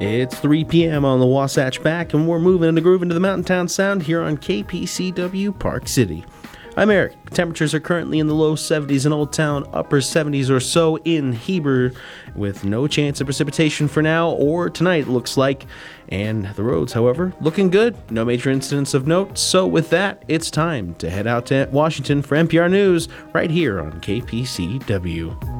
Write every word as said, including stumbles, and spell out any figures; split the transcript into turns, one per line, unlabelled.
It's three p.m. on the Wasatch Back, and we're moving and grooving to the Mountain Town Sound here on K P C W Park City. I'm Eric. Temperatures are currently in the low seventies in Old Town, upper seventies or so in Heber, with no chance of precipitation for now or tonight, looks like. And the roads, however, looking good. No major incidents of note. So with that, it's time to head out to Washington for N P R News right here on K P C W.